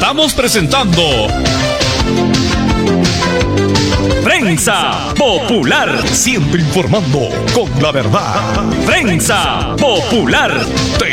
Estamos presentando Prensa Popular, siempre informando con la verdad. Prensa Popular, te